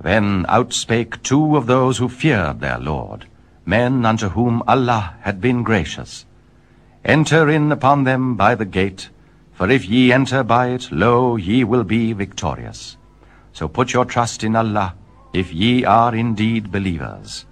Then outspake two of those who feared their Lord, men unto whom Allah had been gracious. Enter in upon them by the gate, for if ye enter by it, lo, ye will be victorious. So put your trust in Allah, if ye are indeed believers.